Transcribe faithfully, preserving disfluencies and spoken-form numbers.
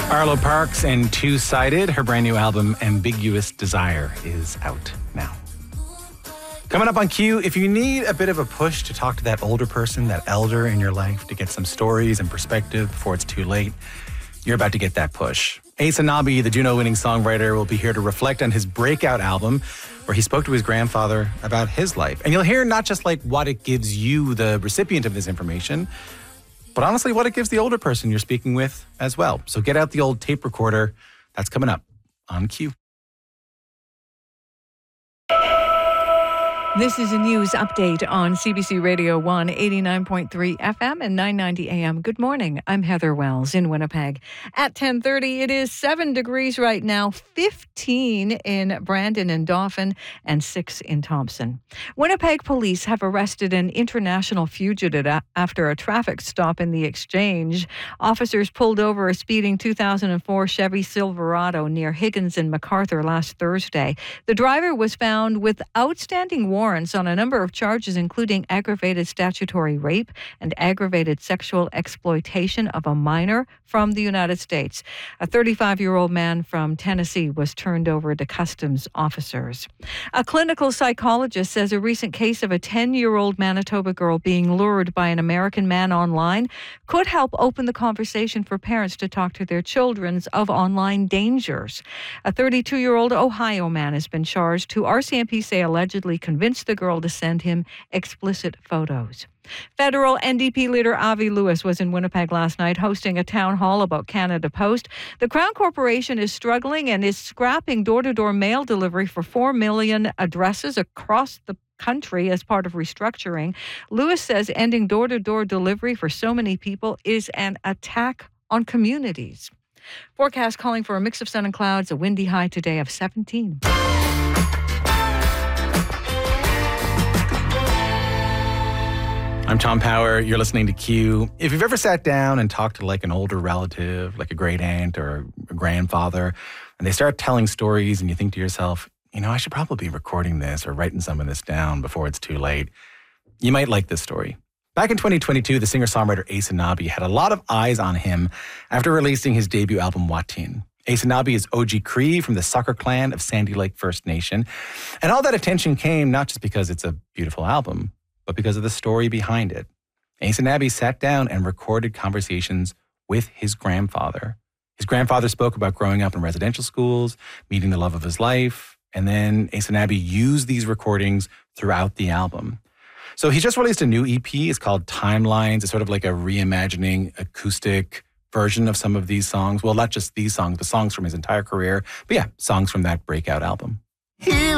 Arlo Parks and Two-Sided, her brand new album, Ambiguous Desire, is out now. Coming up on Q, if you need a bit of a push to talk to that older person, that elder in your life, to get some stories and perspective before it's too late, you're about to get that push. Ace Anabi, the Juno-winning songwriter, will be here to reflect on his breakout album, where he spoke to his grandfather about his life. And you'll hear not just like what it gives you, the recipient of this information, but honestly, what it gives the older person you're speaking with as well. So get out the old tape recorder. That's coming up on Q. This is a news update on C B C Radio one, eighty-nine point three F M and nine ninety A M. Good morning. I'm Heather Wells in Winnipeg. At ten thirty, it is seven degrees right now, fifteen in Brandon and Dauphin, and six in Thompson. Winnipeg police have arrested an international fugitive after a traffic stop in the Exchange. Officers pulled over a speeding two thousand four Chevy Silverado near Higgins and MacArthur last Thursday. The driver was found with outstanding warrants warrants on a number of charges, including aggravated statutory rape and aggravated sexual exploitation of a minor from the United States. A thirty-five-year-old man from Tennessee was turned over to customs officers. A clinical psychologist says a recent case of a ten-year-old Manitoba girl being lured by an American man online could help open the conversation for parents to talk to their children of online dangers. A thirty-two-year-old Ohio man has been charged, who R C M P say allegedly convinced the girl to send him explicit photos. Federal N D P leader Avi Lewis was in Winnipeg last night hosting a town hall about Canada Post. The Crown Corporation is struggling and is scrapping door-to-door mail delivery for four million addresses across the country as part of restructuring. Lewis says ending door-to-door delivery for so many people is an attack on communities. Forecast calling for a mix of sun and clouds, a windy high today of seventeen. I'm Tom Power. You're listening to Q. If you've ever sat down and talked to like an older relative, like a great aunt or a grandfather, and they start telling stories and you think to yourself, you know, I should probably be recording this or writing some of this down before it's too late, you might like this story. Back in twenty twenty-two, the singer-songwriter Ace Anabi had a lot of eyes on him after releasing his debut album, Watin. Ace Anabi is O G Cree from the Sucker Clan of Sandy Lake First Nation. And all that attention came not just because it's a beautiful album, but because of the story behind it. Ace Anabi sat down and recorded conversations with his grandfather. His grandfather spoke about growing up in residential schools, meeting the love of his life, and then Ace Anabi used these recordings throughout the album. So he's just released a new E P. It's called Timelines. It's sort of like a reimagining acoustic version of some of these songs. Well, not just these songs, but songs from his entire career. But yeah, songs from that breakout album. Here